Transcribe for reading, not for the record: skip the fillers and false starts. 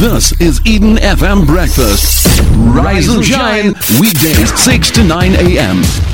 This is Eden FM Breakfast. Rise and shine, weekdays 6 to 9 a.m.